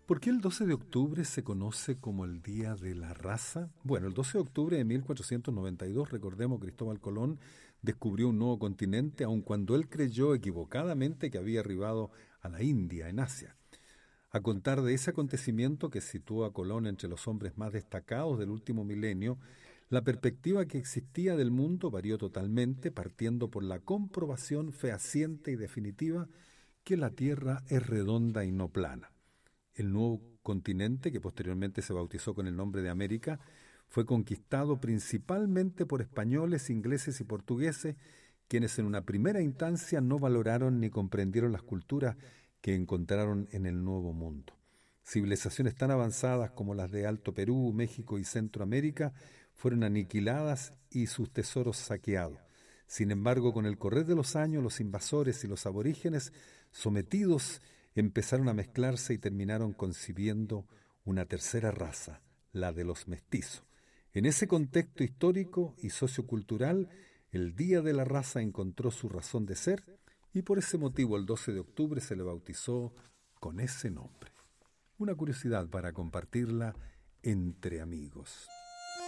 ¿Por qué el 12 de octubre se conoce como el Día de la Raza? Bueno, el 12 de octubre de 1492, recordemos, Cristóbal Colón descubrió un nuevo continente, aun cuando él creyó equivocadamente que había arribado a la India, en Asia. A contar de ese acontecimiento que sitúa a Colón entre los hombres más destacados del último milenio, la perspectiva que existía del mundo varió totalmente, partiendo por la comprobación fehaciente y definitiva que la Tierra es redonda y no plana. El nuevo continente, que posteriormente se bautizó con el nombre de América, fue conquistado principalmente por españoles, ingleses y portugueses, quienes en una primera instancia no valoraron ni comprendieron las culturas que encontraron en el Nuevo Mundo. Civilizaciones tan avanzadas como las de Alto Perú, México y Centroamérica fueron aniquiladas y sus tesoros saqueados. Sin embargo, con el correr de los años, los invasores y los aborígenes sometidos empezaron a mezclarse y terminaron concibiendo una tercera raza, la de los mestizos. En ese contexto histórico y sociocultural, el Día de la Raza encontró su razón de ser y por ese motivo el 12 de octubre se le bautizó con ese nombre. Una curiosidad para compartirla entre amigos.